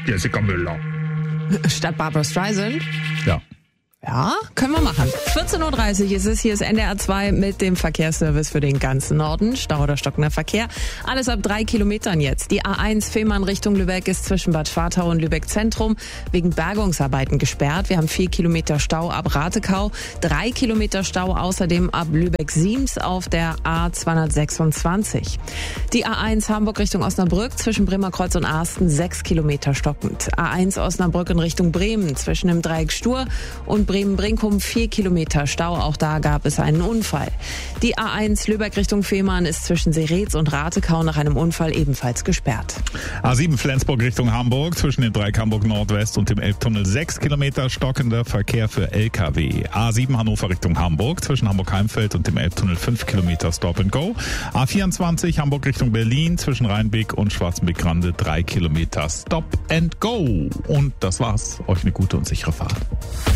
Jessica Müller. Statt Barbra Streisand? Ja. Ja, können wir machen. 14.30 Uhr ist es. Hier ist NDR 2 mit dem Verkehrsservice für den ganzen Norden. Stau oder stockender Verkehr. Alles ab 3 Kilometern jetzt. Die A1 Fehmarn Richtung Lübeck ist zwischen Bad Schwartau und Lübeck Zentrum wegen Bergungsarbeiten gesperrt. Wir haben 4 Kilometer Stau ab Ratekau. 3 Kilometer Stau außerdem ab Lübeck-Siems auf der A226. Die A1 Hamburg Richtung Osnabrück zwischen Bremerkreuz und Arsten 6 Kilometer stockend. A1 Osnabrück in Richtung Bremen zwischen dem Dreieck Stur und Bremen-Brinkum 4 Kilometer Stau. Auch da gab es einen Unfall. Die A1 Lübeck Richtung Fehmarn ist zwischen Seretz und Ratekau nach einem Unfall ebenfalls gesperrt. A7 Flensburg Richtung Hamburg zwischen dem Dreieck Hamburg Nordwest und dem Elbtunnel 6 Kilometer stockender Verkehr für LKW. A7 Hannover Richtung Hamburg zwischen Hamburg-Heimfeld und dem Elbtunnel 5 Kilometer Stop and Go. A24 Hamburg Richtung Berlin zwischen Rheinbeek und Schwarzenbeck-Grande 3 Kilometer Stop and Go. Und das war's. Euch eine gute und sichere Fahrt.